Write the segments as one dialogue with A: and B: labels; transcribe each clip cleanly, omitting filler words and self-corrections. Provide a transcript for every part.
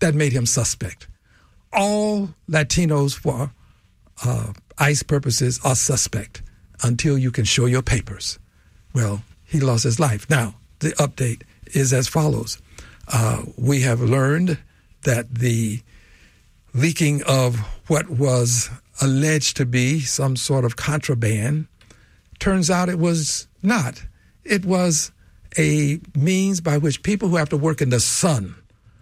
A: that made him suspect. All Latinos for ICE purposes are suspect until you can show your papers. Well, he lost his life. Now, the update is as follows. We have learned that the leaking of what was alleged to be some sort of contraband, turns out it was not. It was a means by which people who have to work in the sun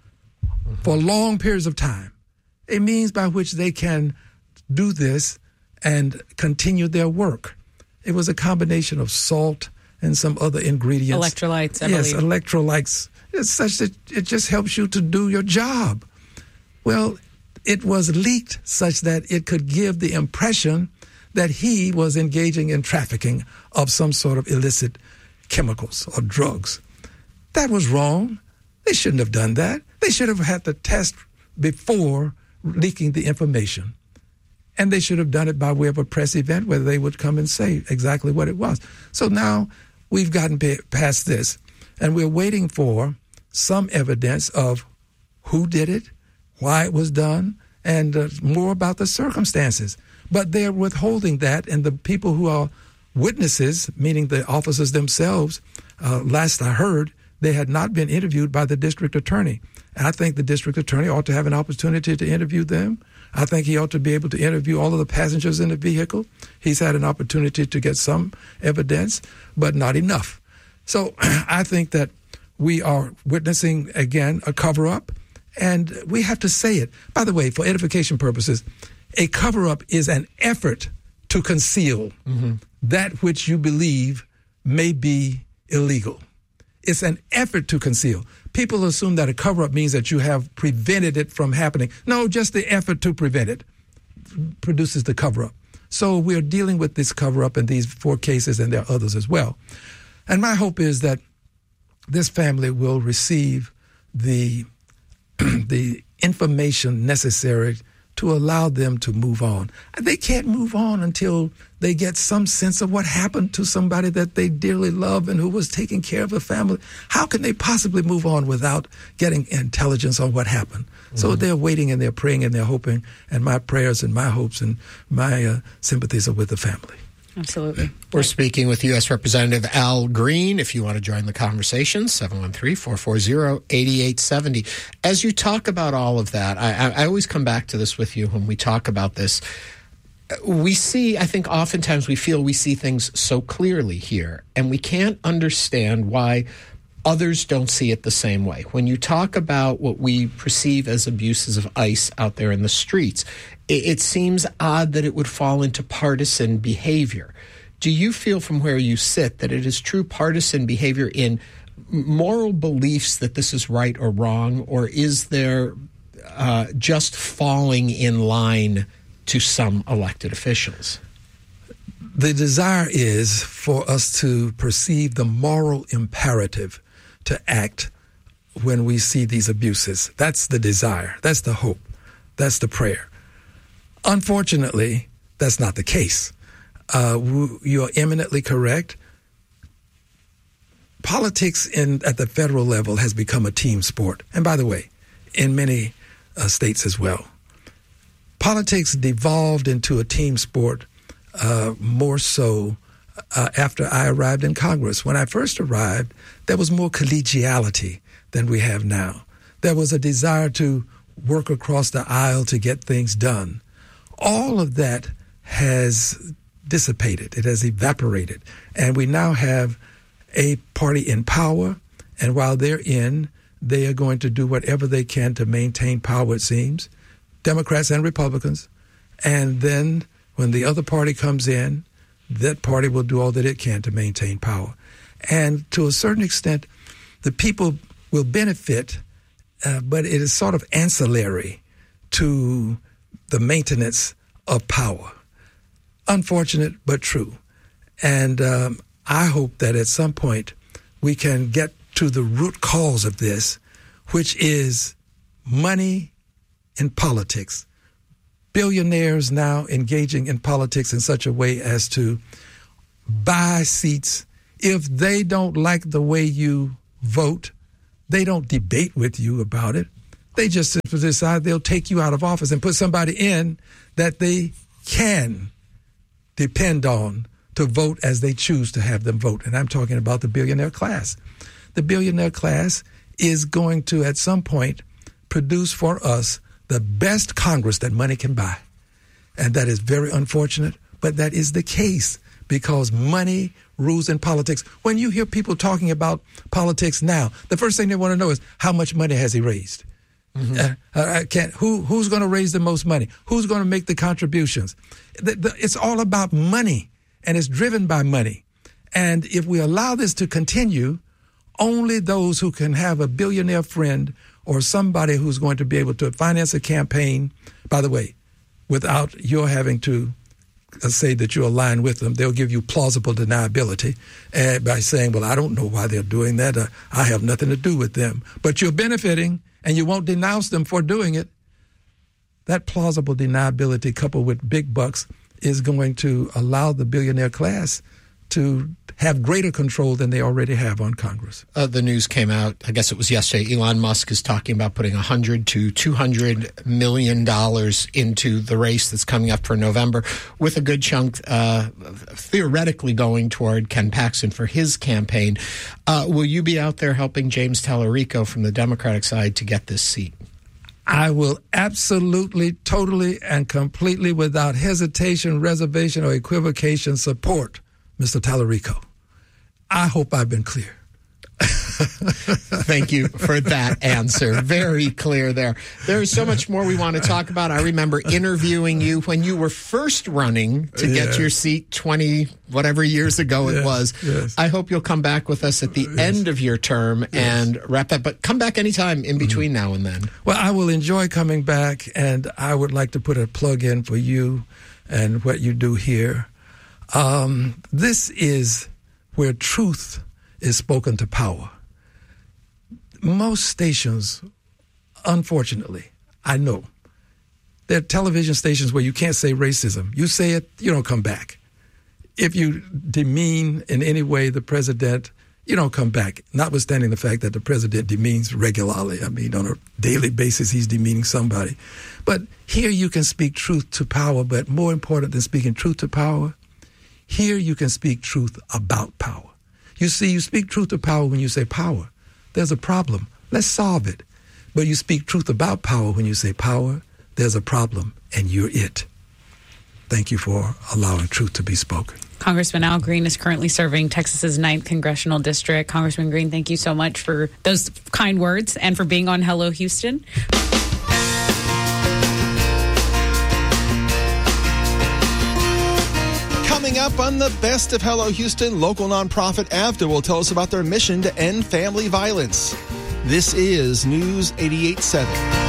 A: for long periods of time, a means by which they can do this and continue their work. It was a combination of salt and some other ingredients.
B: Electrolytes, I
A: believe. Yes, electrolytes. It's such that it just helps you to do your job. Well, it was leaked such that it could give the impression that he was engaging in trafficking of some sort of illicit chemicals or drugs. That was wrong. They shouldn't have done that. They should have had the test before leaking the information. And they should have done it by way of a press event where they would come and say exactly what it was. So now we've gotten past this, and we're waiting for some evidence of who did it, why it was done, and more about the circumstances. But they're withholding that, and the people who are witnesses, meaning the officers themselves, last I heard, they had not been interviewed by the district attorney. And I think the district attorney ought to have an opportunity to interview them. I think he ought to be able to interview all of the passengers in the vehicle. He's had an opportunity to get some evidence, but not enough. So I think that we are witnessing, again, a cover-up, and we have to say it. By the way, for edification purposes, a cover-up is an effort to conceal that which you believe may be illegal. It's an effort to conceal. People assume that a cover-up means that you have prevented it from happening. No, just the effort to prevent it produces the cover-up. So we're dealing with this cover-up in these 4 cases, and there are others as well. And my hope is that this family will receive the information necessary to allow them to move on. They can't move on until they get some sense of what happened to somebody that they dearly love and who was taking care of the family. How can they possibly move on without getting intelligence on what happened? So they're waiting and they're praying and they're hoping, and my prayers and my hopes and my sympathies are with the family.
B: Absolutely.
C: We're speaking with U.S. Representative Al Green. If you want to join the conversation, 713-440-8870. As you talk about all of that, I always come back to this with you when we talk about this. We see, I think oftentimes we feel we see things so clearly here, and we can't understand why others don't see it the same way. When you talk about what we perceive as abuses of ICE out there in the streets, it seems odd that it would fall into partisan behavior. Do you feel from where you sit that it is true partisan behavior in moral beliefs that this is right or wrong, or is there just falling in line to some elected officials?
A: The desire is for us to perceive the moral imperative to act when we see these abuses. That's the desire. That's the hope. That's the prayer. Unfortunately, that's not the case. You are eminently correct. Politics at the federal level has become a team sport. And by the way, in many states as well. Politics devolved into a team sport more so after I arrived in Congress. When I first arrived, there was more collegiality than we have now. There was a desire to work across the aisle to get things done. All of that has dissipated. It has evaporated. And we now have a party in power, and while they're in, they are going to do whatever they can to maintain power, it seems, Democrats and Republicans. And then when the other party comes in, that party will do all that it can to maintain power. And to a certain extent, the people will benefit, but it is sort of ancillary to the maintenance of power. Unfortunate, but true. And I hope that at some point we can get to the root cause of this, which is money in politics. Billionaires now engaging in politics in such a way as to buy seats. If they don't like the way you vote, they don't debate with you about it. They just decide they'll take you out of office and put somebody in that they can depend on to vote as they choose to have them vote. And I'm talking about the billionaire class. The billionaire class is going to, at some point, produce for us the best Congress that money can buy. And that is very unfortunate, but that is the case because money rules in politics. When you hear people talking about politics now, the first thing they want to know is how much money has he raised? Who's going to raise the most money? Who's going to make the contributions? It's all about money, and it's driven by money. And if we allow this to continue, only those who can have a billionaire friend or somebody who's going to be able to finance a campaign, by the way, without your having to say that you align with them, they'll give you plausible deniability by saying, well, I don't know why they're doing that. I have nothing to do with them. But you're benefiting, and you won't denounce them for doing it. That plausible deniability coupled with big bucks is going to allow the billionaire class to have greater control than they already have on Congress.
C: The news came out, I guess it was yesterday, Elon Musk is talking about putting $100 to $200 million into the race that's coming up for November, with a good chunk theoretically going toward Ken Paxton for his campaign. Will you be out there helping James Tallarico from the Democratic side to get this seat?
A: I will absolutely, totally, and completely, without hesitation, reservation, or equivocation, support Mr. Tallarico. I hope I've been clear.
C: Thank you for that answer. Very clear there. There's so much more we want to talk about. I remember interviewing you when you were first running to get your seat 20 whatever years ago it was. Yes. I hope you'll come back with us at the end of your term and wrap that. But come back anytime in between now and then.
A: Well, I will enjoy coming back, and I would like to put a plug in for you and what you do here. This is where truth is spoken to power. Most stations, unfortunately, I know, there are television stations where you can't say racism. You say it, you don't come back. If you demean in any way the president, you don't come back, notwithstanding the fact that the president demeans regularly. I mean, on a daily basis, he's demeaning somebody. But here you can speak truth to power, but more important than speaking truth to power, here you can speak truth about power. You see, you speak truth to power when you say power. There's a problem. Let's solve it. But you speak truth about power when you say power. There's a problem, and you're it. Thank you for allowing truth to be spoken.
B: Congressman Al Green is currently serving Texas's 9th Congressional District. Congressman Green, thank you so much for those kind words and for being on Hello Houston.
D: Coming up on the best of Hello Houston, local nonprofit AVDA will tell us about their mission to end family violence. This is News 88.7.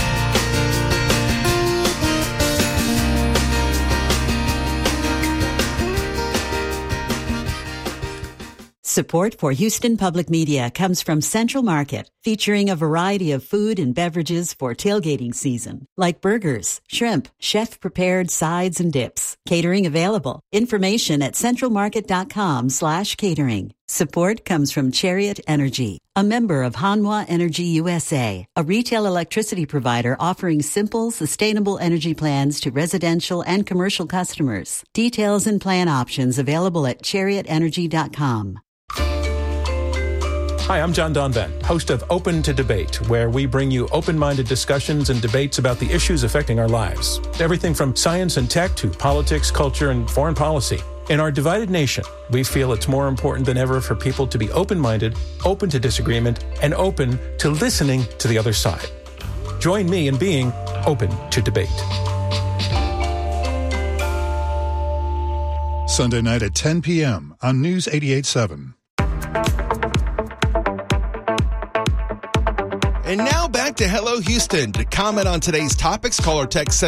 E: Support for Houston Public Media comes from Central Market, featuring a variety of food and beverages for tailgating season, like burgers, shrimp, chef-prepared sides and dips. Catering available. Information at centralmarket.com/catering. Support comes from Chariot Energy, a member of Hanwha Energy USA, a retail electricity provider offering simple, sustainable energy plans to residential and commercial customers. Details and plan options available at chariotenergy.com.
F: Hi, I'm John Donvan, host of Open to Debate, where we bring you open-minded discussions and debates about the issues affecting our lives. Everything from science and tech to politics, culture, and foreign policy. In our divided nation, we feel it's more important than ever for people to be open-minded, open to disagreement, and open to listening to the other side. Join me in being open to debate.
G: Sunday night at 10 p.m. on News 88.7.
D: And now back to Hello Houston. To comment on today's topics, call or text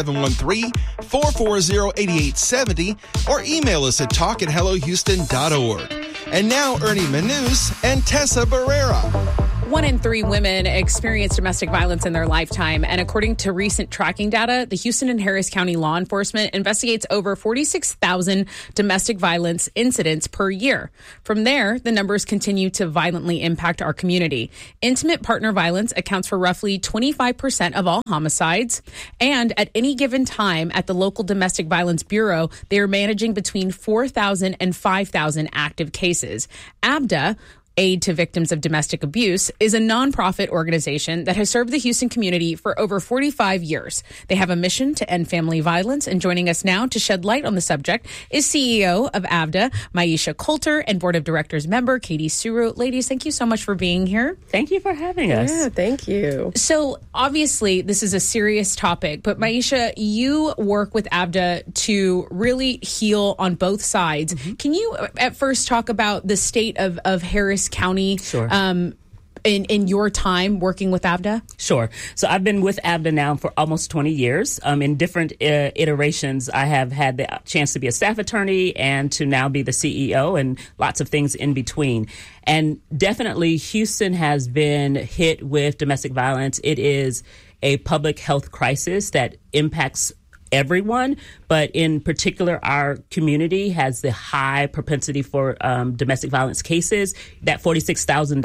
D: 713-440-8870 or email us at talk@hellohouston.org. And now Ernie Manous and Tessa Barrera.
B: 1 in 3 women experience domestic violence in their lifetime. And according to recent tracking data, the Houston and Harris County law enforcement investigates over 46,000 domestic violence incidents per year. From there, the numbers continue to violently impact our community. Intimate partner violence accounts for roughly 25% of all homicides. And at any given time at the local Domestic Violence Bureau, they are managing between 4,000 and 5,000 active cases. ABDA, Aid to Victims of Domestic Abuse, is a nonprofit organization that has served the Houston community for over 45 years. They have a mission to end family violence, and joining us now to shed light on the subject is CEO of ABDA, Maisha Coulter, and Board of Directors member Katie Suru. Ladies, thank you so much for being here.
H: Thank you for having us.
I: Yeah, thank you.
B: So obviously this is a serious topic, but Maisha, you work with ABDA to really heal on both sides. Mm-hmm. Can you at first talk about the state of Harris County?
H: Sure.
B: In your time working with ABDA?
H: Sure. So I've been with ABDA now for almost 20 years. In different iterations, I have had the chance to be a staff attorney and to now be the CEO and lots of things in between. And definitely Houston has been hit with domestic violence. It is a public health crisis that impacts everyone, but in particular, our community has the high propensity for domestic violence cases. That 46,000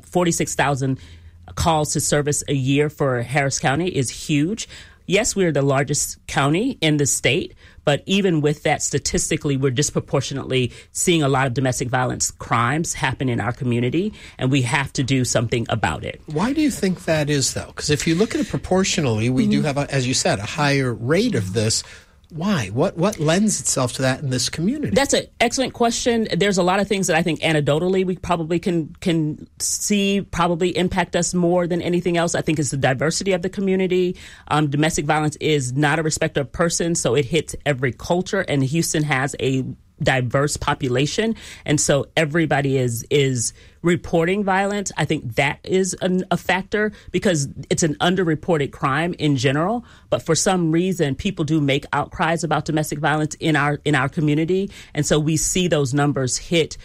H: calls to service a year for Harris County is huge. Yes, we're the largest county in the state, but even with that, statistically, we're disproportionately seeing a lot of domestic violence crimes happen in our community, and we have to do something about it.
C: Why do you think that is, though? Because if you look at it proportionally, we do have, as you said, a higher rate of this. Why? What lends itself to that in this community?
H: That's an excellent question. There's a lot of things that I think anecdotally we probably can see probably impact us more than anything else. I think it's the diversity of the community. Domestic violence is not a respecter of person, so it hits every culture, and Houston has a diverse population, and so everybody is reporting violence. I think that is a factor because it's an underreported crime in general, but for some reason people do make outcries about domestic violence in our community, and so we see those numbers hit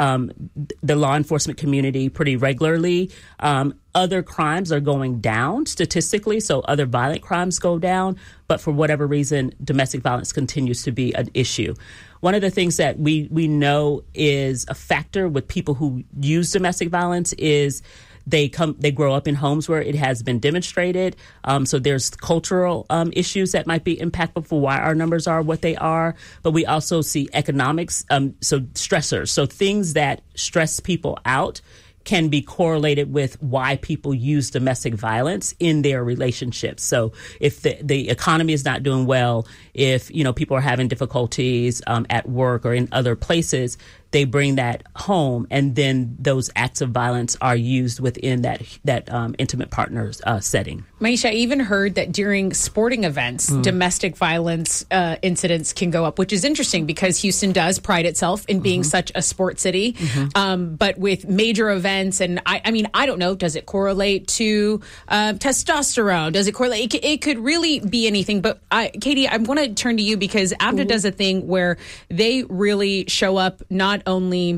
H: the law enforcement community pretty regularly. Other crimes are going down statistically, so other violent crimes go down, but for whatever reason, domestic violence continues to be an issue. One of the things that we know is a factor with people who use domestic violence is they grow up in homes where it has been demonstrated. So there's cultural issues that might be impactful for why our numbers are what they are. But we also see economics, so stressors, so things that stress people out can be correlated with why people use domestic violence in their relationships. So if the economy is not doing well, if people are having difficulties at work or in other places, they bring that home, and then those acts of violence are used within that intimate partners setting.
B: Maisha, I even heard that during sporting events, domestic violence incidents can go up, which is interesting because Houston does pride itself in being such a sport city. But with major events, and I mean, I don't know, does it correlate to testosterone? Does it correlate? It could really be anything. But Katie, I want to turn to you because ABDA does a thing where they really show up not only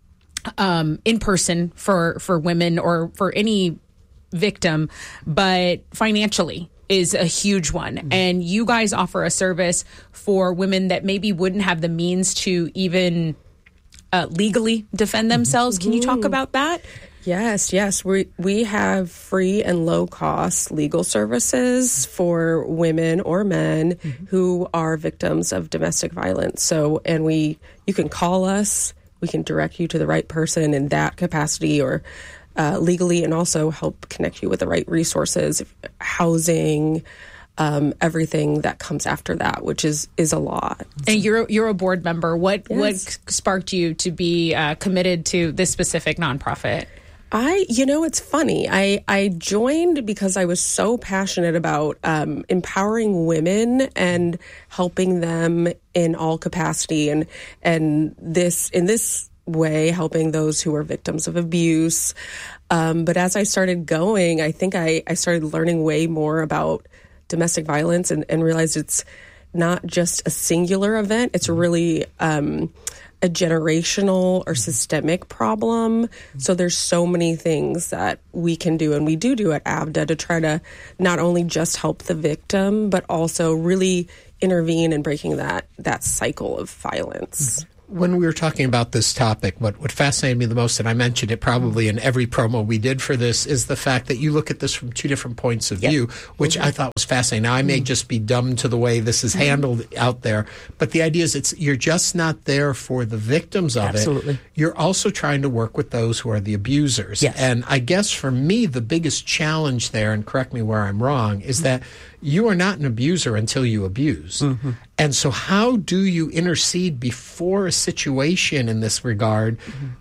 B: in person for women or for any victim, but financially is a huge one. And you guys offer a service for women that maybe wouldn't have the means to even legally defend themselves. Can you talk about that?
I: Yes. We have free and low cost legal services for women or men who are victims of domestic violence. So, and you can call us, we can direct you to the right person in that capacity or legally, and also help connect you with the right resources, housing, everything that comes after that, which is a lot.
B: And you're a board member. What sparked you to be committed to this specific nonprofit?
I: It's funny. I joined because I was so passionate about empowering women and helping them in all capacity, and in this way, helping those who are victims of abuse. But as I started going, I think I started learning way more about domestic violence and realized it's not just a singular event. It's really a generational or systemic problem. So there's so many things that we can do, and we do at AVDA to try to not only just help the victim, but also really intervene in breaking that cycle of violence.
C: When we were talking about this topic, what fascinated me the most, and I mentioned it probably in every promo we did for this, is the fact that you look at this from two different points of view, which I thought was fascinating. Now, I may just be dumb to the way this is handled out there, but the idea is you're just not there for the victims of it. You're also trying to work with those who are the abusers.
H: Yes.
C: And I guess for me, the biggest challenge there, and correct me where I'm wrong, is that you are not an abuser until you abuse. And so how do you intercede before a situation in this regard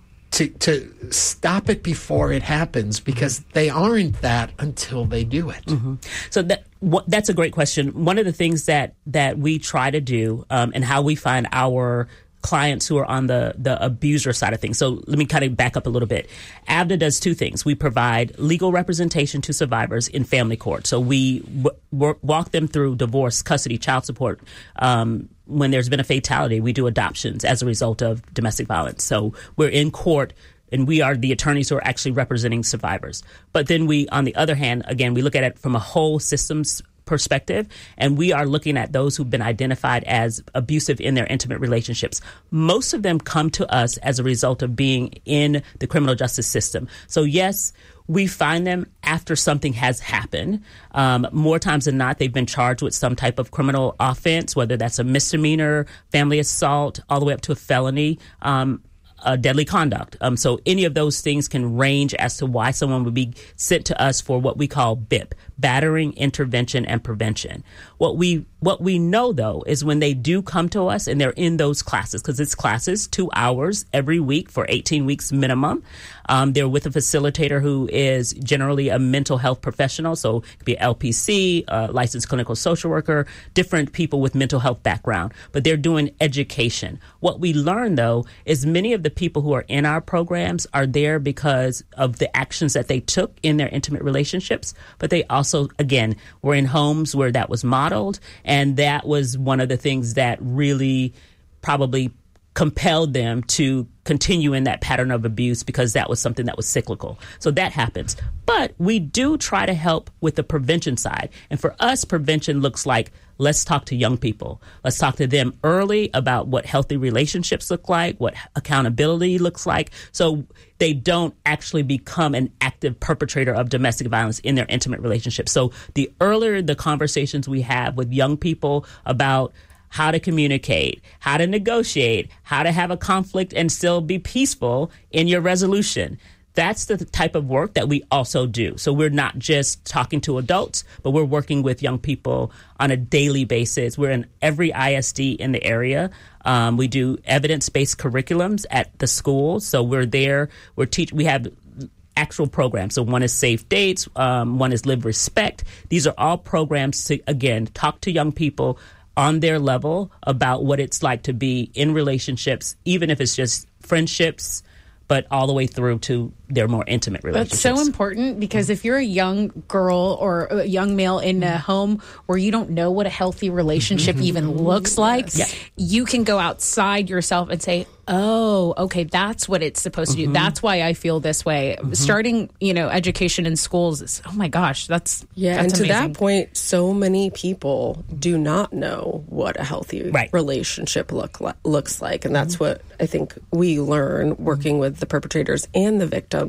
C: to stop it before it happens? Because they aren't that until they do it.
H: So that's a great question. One of the things that we try to do and how we find our clients who are on the abuser side of things. So let me kind of back up a little bit. AVDA does two things. We provide legal representation to survivors in family court. So we walk them through divorce, custody, child support. When there's been a fatality, we do adoptions as a result of domestic violence. So we're in court, and we are the attorneys who are actually representing survivors. But then we, on the other hand, again, we look at it from a whole systems perspective, and we are looking at those who've been identified as abusive in their intimate relationships. Most of them come to us as a result of being in the criminal justice system. So yes, we find them after something has happened. More times than not, they've been charged with some type of criminal offense, whether that's a misdemeanor, family assault, all the way up to a felony, deadly conduct. So any of those things can range as to why someone would be sent to us for what we call BIP, battering, intervention, and prevention. What we know, though, is when they do come to us and they're in those classes, because it's classes, 2 hours every week for 18 weeks minimum. They're with a facilitator who is generally a mental health professional, so it could be an LPC, a licensed clinical social worker, different people with mental health background, but they're doing education. What we learn, though, is many of the people who are in our programs are there because of the actions that they took in their intimate relationships, but they also, again, were in homes where that was modeled, and that was one of the things that really probably compelled them to continue in that pattern of abuse, because that was something that was cyclical. So that happens. But we do try to help with the prevention side. And for us, prevention looks like, let's talk to young people. Let's talk to them early about what healthy relationships look like, what accountability looks like, so they don't actually become an active perpetrator of domestic violence in their intimate relationships. So the earlier the conversations we have with young people about how to communicate, how to negotiate, how to have a conflict and still be peaceful in your resolution. That's the type of work that we also do. So we're not just talking to adults, but we're working with young people on a daily basis. We're in every ISD in the area. We do evidence-based curriculums at the schools. So we're there. We have actual programs. So one is Safe Dates. One is Live Respect. These are all programs to, again, talk to young people on their level about what it's like to be in relationships, even if it's just friendships, but all the way through to their more intimate relationships.
B: That's so important, because if you're a young girl or a young male in a home where you don't know what a healthy relationship even looks like, you can go outside yourself and say, oh, okay, that's what it's supposed to do. That's why I feel this way. Starting, education in schools is, oh my gosh, that's
I: and to
B: amazing.
I: that point, so many people do not know what a healthy relationship looks like. And that's what I think we learn working with the perpetrators and the victims,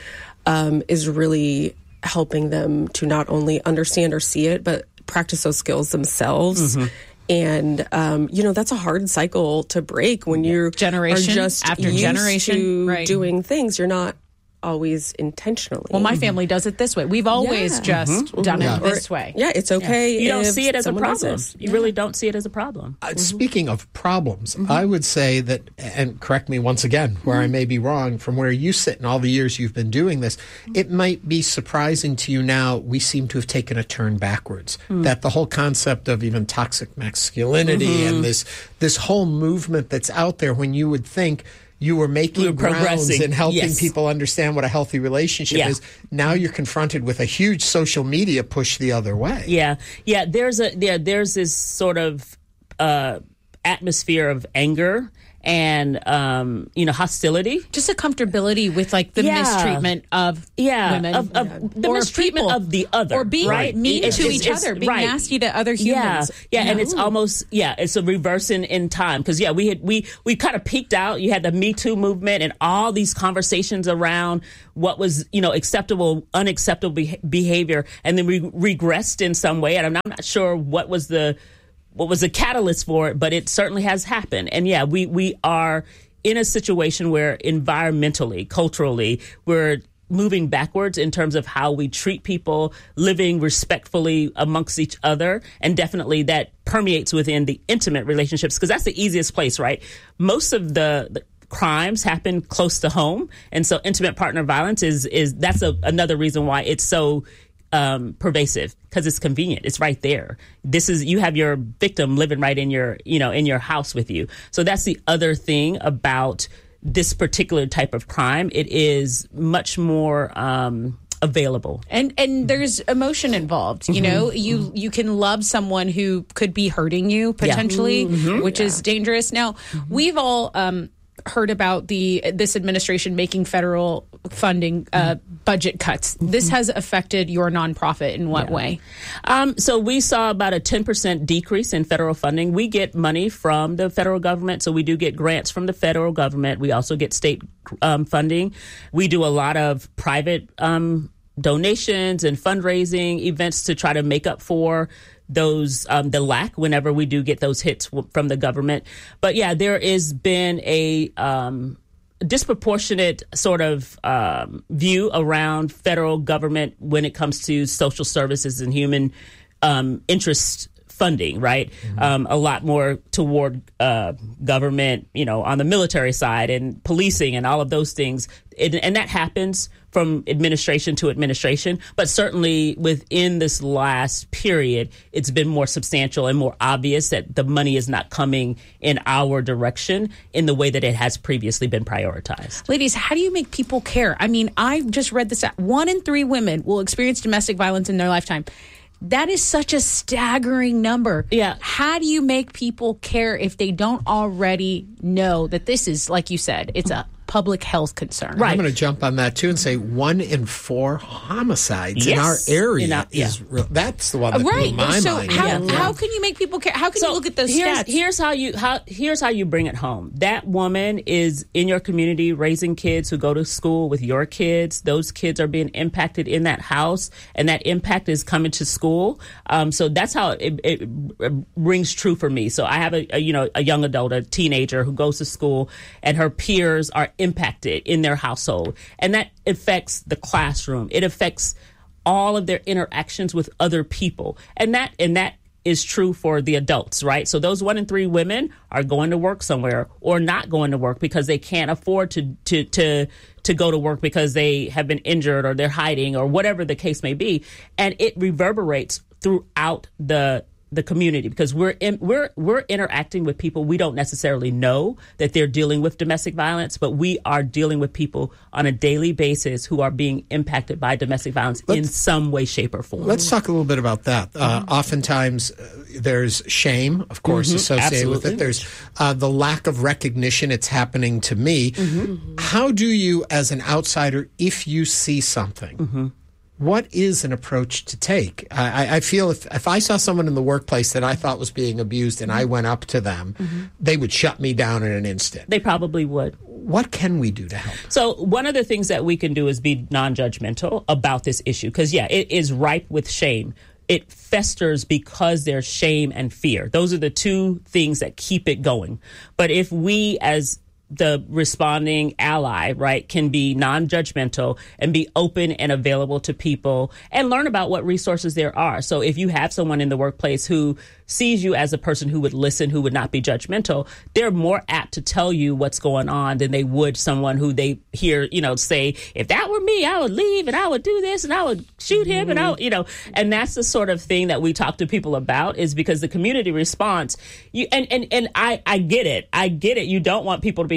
I: is really helping them to not only understand or see it, but practice those skills themselves. And, that's a hard cycle to break when you're
B: generation
I: just
B: after
I: used
B: generation
I: to doing things. You're not always intentionally.
B: Well, my family does it this way. We've always just done it this way.
I: Yeah, it's okay.
H: You don't see it as a problem. You really don't see it as a problem.
C: Speaking of problems, I would say that, and correct me once again where I may be wrong, from where you sit in all the years you've been doing this, it might be surprising to you now we seem to have taken a turn backwards. That the whole concept of even toxic masculinity and this whole movement that's out there, when you would think you were making grounds and helping people understand what a healthy relationship is. Now you're confronted with a huge social media push the other way. There's this sort of atmosphere of anger
H: and hostility,
B: just a comfortability with like the mistreatment of women,
H: of the
B: or
H: mistreatment
B: people,
H: of the other,
B: or being mean to each other, being nasty to other humans.
H: And it's almost it's a reverse in time, because we kind of peaked out. You had the Me Too movement and all these conversations around what was acceptable, unacceptable behavior, and then we regressed in some way, and I'm not sure what was the catalyst for it, but it certainly has happened. And we are in a situation where environmentally, culturally, we're moving backwards in terms of how we treat people, living respectfully amongst each other. And definitely that permeates within the intimate relationships, because that's the easiest place, right? Most of the crimes happen close to home. And so intimate partner violence that's another reason why it's so pervasive, because it's convenient. It's right there. You have your victim living right in your house with you. So that's the other thing about this particular type of crime. It is much more available, and there's emotion involved. You can love someone who could be hurting you potentially, which is dangerous. Now we've all heard about this administration making federal funding budget cuts. This has affected your nonprofit in what way? So we saw about a 10% decrease in federal funding. We get money from the federal government, so we do get grants from the federal government. We also get state funding. We do a lot of private donations and fundraising events to try to make up for those the lack whenever we do get those hits from the government. But there has been a disproportionate sort of view around federal government when it comes to social services and human interest funding, right? A lot more toward government, on the military side and policing and all of those things. And that happens from administration to administration. But certainly within this last period, it's been more substantial and more obvious that the money is not coming in our direction in the way that it has previously been prioritized.
B: Ladies, how do you make people care? I mean, I just read this. 1 in 3 women will experience domestic violence in their lifetime. That is such a staggering number.
H: Yeah.
B: How do you make people care if they don't already know that this is, like you said, it's a public health concern?
C: Right. I'm going to jump on that too and say 1 in 4 homicides in our area is real. That's the one that blew my mind.
B: How can you make people care? How can you look at those stats?
H: Here's how you bring it home. That woman is in your community raising kids who go to school with your kids. Those kids are being impacted in that house, and that impact is coming to school. So that's how it rings true for me. So I have a young adult, a teenager who goes to school, and her peers are impacted in their household, and that affects the classroom. It affects all of their interactions with other people, and that is true for the adults, right? So those 1 in 3 women are going to work somewhere or not going to work because they can't afford to go to work because they have been injured or they're hiding or whatever the case may be, and it reverberates throughout the community, because we're interacting with people we don't necessarily know that they're dealing with domestic violence, but we are dealing with people on a daily basis who are being impacted by domestic violence in some way, shape, or form.
C: Let's talk a little bit about that. Oftentimes there's shame, of course, associated with it. There's the lack of recognition. It's happening to me. How do you, as an outsider, if you see something, what is an approach to take? I feel if I saw someone in the workplace that I thought was being abused and I went up to them, they would shut me down in an instant.
H: They probably would.
C: What can we do to help?
H: So one of the things that we can do is be non-judgmental about this issue, because, it is ripe with shame. It festers because there's shame and fear. Those are the two things that keep it going. But if we, as the responding ally, right, can be non-judgmental and be open and available to people and learn about what resources there are. So if you have someone in the workplace who sees you as a person who would listen, who would not be judgmental, they're more apt to tell you what's going on than they would someone who they hear, say, if that were me, I would leave and I would do this and I would shoot him and and that's the sort of thing that we talk to people about, is because the community response, I get it. I get it. You don't want people to be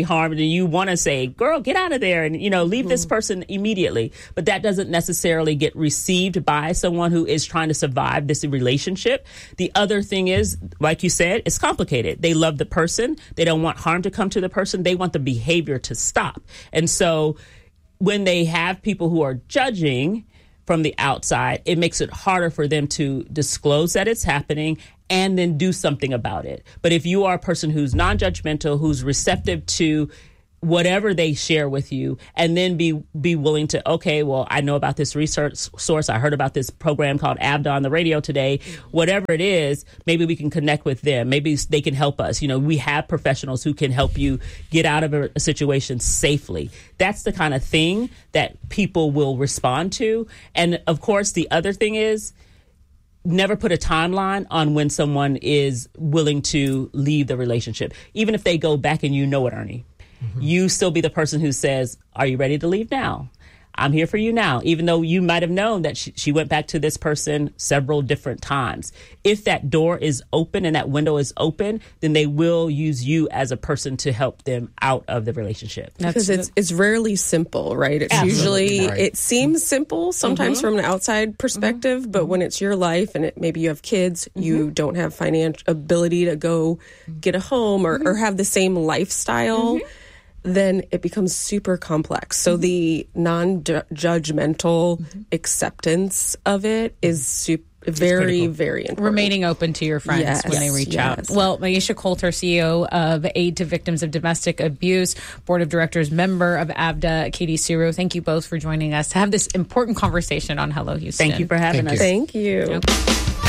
H: harmed, and you want to say, girl, get out of there and, leave this person immediately. But that doesn't necessarily get received by someone who is trying to survive this relationship. The other thing is, like you said, it's complicated. They love the person. They don't want harm to come to the person. They want the behavior to stop. And so when they have people who are judging from the outside, it makes it harder for them to disclose that it's happening and then do something about it. But if you are a person who's non-judgmental, who's receptive to whatever they share with you, and then be willing to, okay, well, I know about this research source. I heard about this program called AVDA on the radio today. Whatever it is, maybe we can connect with them. Maybe they can help us. We have professionals who can help you get out of a situation safely. That's the kind of thing that people will respond to. And of course, the other thing is, never put a timeline on when someone is willing to leave the relationship. Even if they go back and it, Ernie. Mm-hmm. You still be the person who says, are you ready to leave now? I'm here for you now, even though you might have known that she went back to this person several different times. If that door is open and that window is open, then they will use you as a person to help them out of the relationship.
I: Because it's rarely simple, right? It's usually, right. It seems simple sometimes from an outside perspective, but when it's your life and maybe you have kids, you don't have financial ability to go get a home or have the same lifestyle, then it becomes super complex. So the non-judgmental acceptance of it is very, very important.
B: Remaining open to your friends when they reach out. Well, Maisha Coulter, CEO of Aid to Victims of Domestic Abuse, Board of Directors member of AVDA, Katie Siroux, thank you both for joining us to have this important conversation on Hello Houston.
H: Thank you for having us.
I: Thank you.